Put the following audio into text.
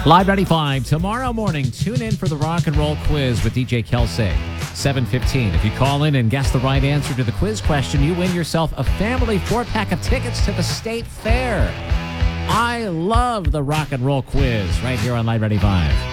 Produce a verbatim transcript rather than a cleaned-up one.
Live ninety-five tomorrow morning. Tune in for the Rock and Roll Quiz with D J Kelsey. seven fifteen. If you call in and guess the right answer to the quiz question, you win yourself a family four-pack of tickets to the State Fair. I love the Rock and Roll Quiz right here on Live ninety-five.